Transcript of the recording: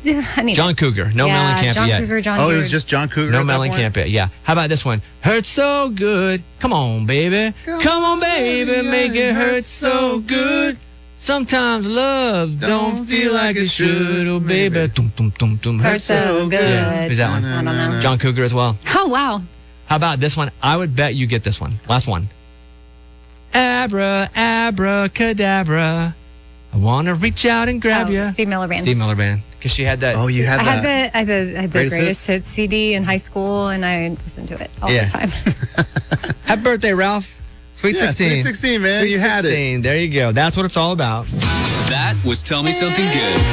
I need John Cougar. No Mellencamp John yet. Cougar, John Oh, it Cougar. was just John Cougar. No at that point? Mellencamp yet. Yeah. How about this one? Hurt so good. Come on, baby. Come on, baby. Make it hurt so good. Sometimes love don't feel like it should. Oh, baby. Dum, dum, dum, dum. Hurt so good. Yeah. Who's that one? I don't know. John Cougar as well. Oh, wow. How about this one? I would bet you get this one. Last one. Abra, abracadabra. I want to reach out and grab you. Steve Miller Band. Steve Miller Band. Because she had that. Oh, you had I that. had the Greatest greatest Hits? hits CD in high school, and I listened to it all Yeah. the time. Happy birthday, Ralph. Sweet Yeah, 16. Sweet 16, man. Sweet You had it. 16. There you go. That's what it's all about. That was Tell Me Something Good.